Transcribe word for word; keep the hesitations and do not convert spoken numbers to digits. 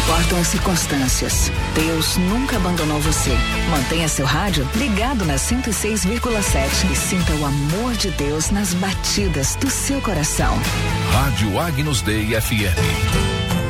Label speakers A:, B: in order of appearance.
A: importam as circunstâncias, Deus nunca abandonou você. Mantenha seu rádio ligado na cento e seis vírgula sete e sinta o amor de Deus nas batidas do seu coração.
B: Rádio Agnus Dei F M.